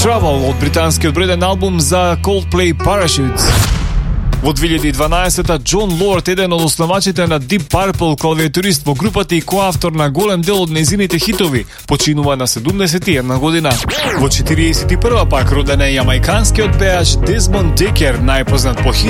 Trouble од британскиот бреден албум за Coldplay Parachutes. Во 2012-та Џон Лорд, еден од основачите на Deep Purple, клавиатурист во групата и коавтор на голем дел од нејзините хитови, починува на 71 година. Во 41-та пак роден е јамајканскиот пеач Дезмонд Дикер, најпознат по хит